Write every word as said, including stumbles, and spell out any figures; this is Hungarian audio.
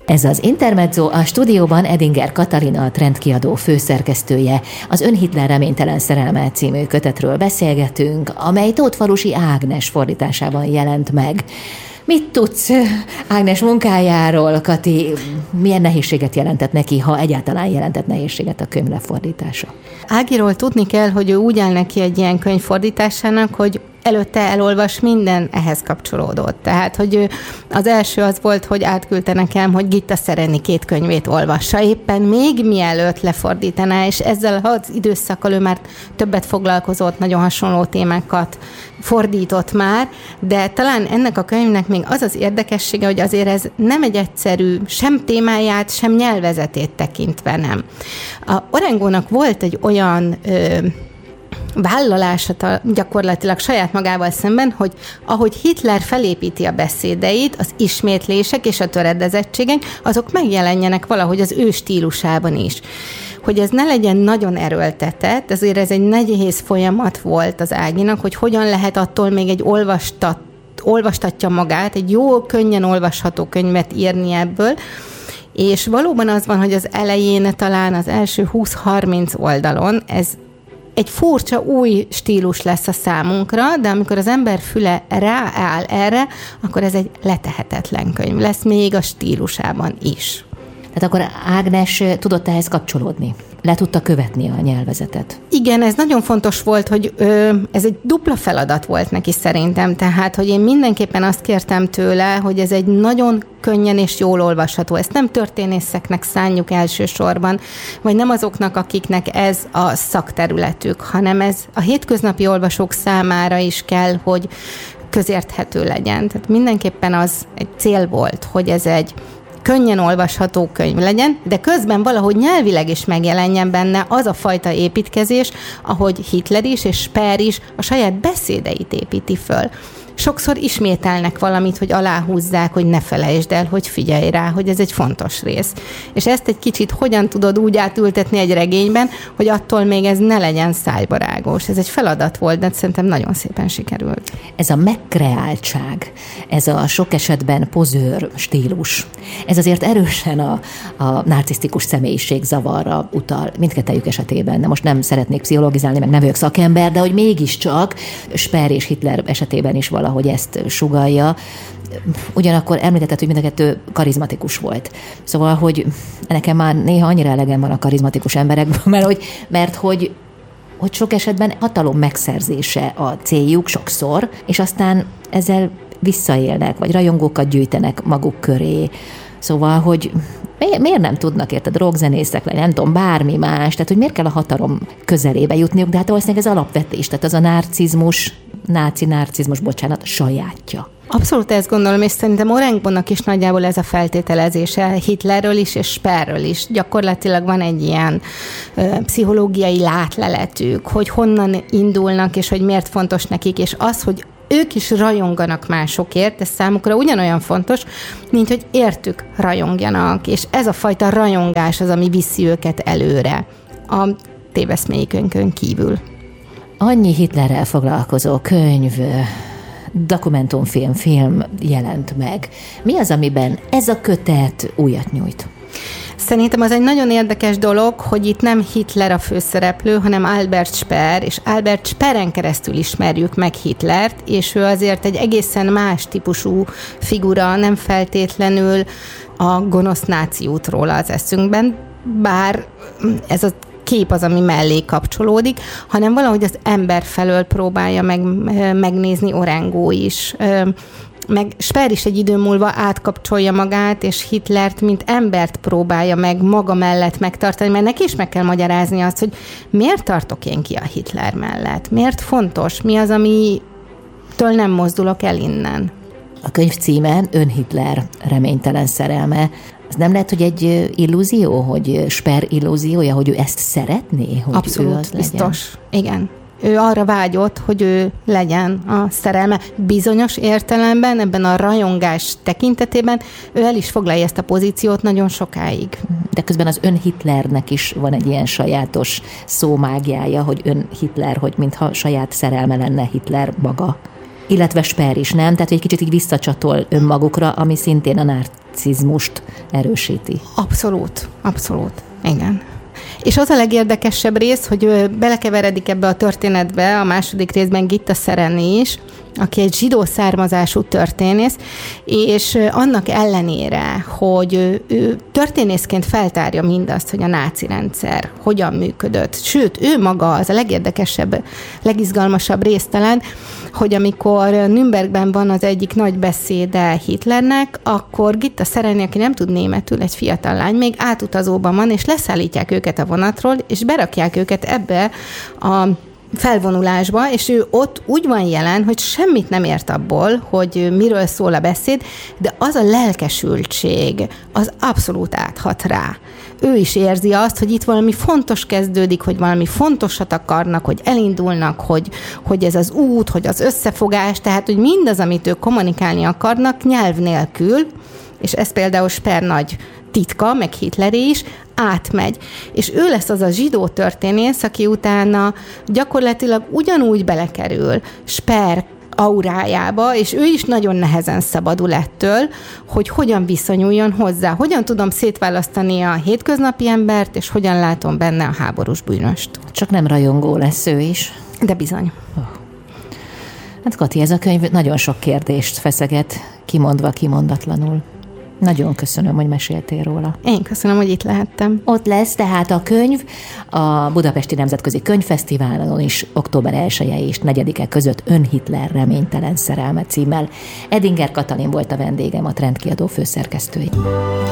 Ez az Intermezzo, a stúdióban Edinger Katalina, a trendkiadó főszerkesztője. Az Ön Hitler reménytelen szerelme című kötetről beszélgetünk, amely Tóth Falusi Ágnes fordításában jelent meg. Mit tudsz Ágnes munkájáról, Kati? Milyen nehézséget jelentett neki, ha egyáltalán jelentett nehézséget a könyv lefordítása? Ágiról tudni kell, hogy ő úgy áll neki egy ilyen könyv fordításának, hogy előtte elolvas minden ehhez kapcsolódott. Tehát, hogy az első az volt, hogy átküldte nekem, hogy Gitta Szereni két könyvét olvassa éppen még mielőtt lefordítaná, és ezzel az időszakkal ő már többet foglalkozott, nagyon hasonló témákat fordított már, de talán ennek a könyvnek még az az érdekessége, hogy azért ez nem egy egyszerű, sem témáját, sem nyelvezetét tekintve nem. A Orengónak volt egy olyan ö, vállalása gyakorlatilag saját magával szemben, hogy ahogy Hitler felépíti a beszédeit, az ismétlések és a töredezettségek, azok megjelenjenek valahogy az ő stílusában is. Hogy ez ne legyen nagyon erőltetett, ezért ez egy nehéz folyamat volt az Áginak, hogy hogyan lehet attól még egy olvastat, olvastatja magát, egy jó, könnyen olvasható könyvet írni ebből, és valóban az van, hogy az elején talán az első húsz-harminc oldalon ez egy furcsa új stílus lesz a számunkra, de amikor az ember füle rááll erre, akkor ez egy letehetetlen könyv lesz, még a stílusában is. Tehát akkor Ágnes tudott ehhez kapcsolódni? Le tudta követni a nyelvezetet? Igen, ez nagyon fontos volt, hogy ö, ez egy dupla feladat volt neki szerintem, tehát, hogy én mindenképpen azt kértem tőle, hogy ez egy nagyon könnyen és jól olvasható. Ezt nem történészeknek szánjuk elsősorban, vagy nem azoknak, akiknek ez a szakterületük, hanem ez a hétköznapi olvasók számára is kell, hogy közérthető legyen. Tehát mindenképpen az egy cél volt, hogy ez egy könnyen olvasható könyv legyen, de közben valahogy nyelvileg is megjelenjen benne az a fajta építkezés, ahogy Hitler is és Speer is a saját beszédeit építi föl. Sokszor ismételnek valamit, hogy aláhúzzák, hogy ne felejtsd el, hogy figyelj rá, hogy ez egy fontos rész. És ezt egy kicsit hogyan tudod úgy átültetni egy regényben, hogy attól még ez ne legyen szájbarágos. Ez egy feladat volt, de szerintem nagyon szépen sikerült. Ez a megkreáltság, ez a sok esetben pozőr stílus, ez azért erősen a, a narcisztikus személyiség zavarra utal mindkettejük esetében. De most nem szeretnék pszichologizálni, meg nem vagyok szakember, de hogy mégiscsak Speer és Hitler esetében is valahogy ezt sugallja. Ugyanakkor említetted, hogy mind a kettő karizmatikus volt. Szóval, hogy nekem már néha annyira elegem van a karizmatikus emberekből, mert hogy, mert hogy, hogy sok esetben hatalom megszerzése a céljuk sokszor, és aztán ezzel visszaélnek, vagy rajongókat gyűjtenek maguk köré. Szóval, hogy miért nem tudnak, érted, rockzenészek lenni, nem tudom, bármi más, tehát hogy miért kell a hatalom közelébe jutniuk, de hát valószínűleg ez alapvetés, tehát az a narcizmus, náci narcizmus, bocsánat, sajátja. Abszolút ezt gondolom, és szerintem Orengónak is nagyjából ez a feltételezése Hitlerről is, és Speerről is. Gyakorlatilag van egy ilyen ö, pszichológiai látleletük, hogy honnan indulnak, és hogy miért fontos nekik, és az, hogy ők is rajonganak másokért, ez számukra ugyanolyan fontos, mint hogy értük rajongjanak, és ez a fajta rajongás az, ami viszi őket előre a téveszmélykönyvön kívül. Annyi Hitlerrel foglalkozó könyv, dokumentumfilm, film jelent meg. Mi az, amiben ez a kötet újat nyújt? Szerintem az egy nagyon érdekes dolog, hogy itt nem Hitler a főszereplő, hanem Albert Speer, és Albert Speeren keresztül ismerjük meg Hitlert, és ő azért egy egészen más típusú figura, nem feltétlenül a gonosz náci útról az eszünkben, bár ez a kép az, ami mellé kapcsolódik, hanem valahogy az ember felől próbálja meg, megnézni Orengó is. Meg Speer is egy idő múlva átkapcsolja magát, és Hitlert, mint embert próbálja meg maga mellett megtartani, mert neki is meg kell magyarázni azt, hogy miért tartok én ki a Hitler mellett? Miért fontos? Mi az, amitől nem mozdulok el innen? A könyv címe Ön Hitler reménytelen szerelme. Ez nem lehet, hogy egy illúzió, hogy Speer illúziója, hogy ő ezt szeretné? Hogy Abszolút, ő az biztos. Legyen? Igen. Ő arra vágyott, hogy ő legyen a szerelme. Bizonyos értelemben, ebben a rajongás tekintetében ő el is foglalja ezt a pozíciót nagyon sokáig. De közben az Ön Hitlernek is van egy ilyen sajátos szómágjája, hogy Ön Hitler, hogy mintha saját szerelme lenne Hitler maga. Illetve Speer is, nem? Tehát egy kicsit így visszacsatol önmagukra, ami szintén a nácizmust erősíti. Abszolút, abszolút, igen. És az a legérdekesebb rész, hogy belekeveredik ebbe a történetbe a második részben Gitta Sereny is, aki egy zsidó származású történész, és annak ellenére, hogy ő, ő történészként feltárja mindazt, hogy a náci rendszer hogyan működött. Sőt, ő maga az a legérdekesebb, legizgalmasabb rész talán, hogy amikor Nürnbergben van az egyik nagy beszéde Hitlernek, akkor Gitta Sereny, aki nem tud németül, egy fiatal lány, még átutazóban van, és leszállítják őket a vonatról, és berakják őket ebbe a felvonulásba, és ő ott úgy van jelen, hogy semmit nem ért abból, hogy miről szól a beszéd, de az a lelkesültség, az abszolút áthat rá. Ő is érzi azt, hogy itt valami fontos kezdődik, hogy valami fontosat akarnak, hogy elindulnak, hogy, hogy ez az út, hogy az összefogás, tehát, hogy mindaz, amit ők kommunikálni akarnak, nyelv nélkül, és ez például Speer nagy titka, meg Hitleré is, átmegy. És ő lesz az a zsidó történész, aki utána gyakorlatilag ugyanúgy belekerül Speer aurájába, és ő is nagyon nehezen szabadul ettől, hogy hogyan viszonyuljon hozzá. Hogyan tudom szétválasztani a hétköznapi embert, és hogyan látom benne a háborús bűnöst. Csak nem rajongó lesz ő is. De bizony. Oh. Hát Kati, ez a könyv nagyon sok kérdést feszeget, kimondva, kimondatlanul. Nagyon köszönöm, hogy meséltél róla. Én köszönöm, hogy itt lehettem. Ott lesz tehát a könyv a Budapesti Nemzetközi Könyvfesztiválon is október elseje és negyedike között Ön Hitler reménytelen szerelme címmel. Edinger Katalin volt a vendégem, a Trend kiadó főszerkesztője.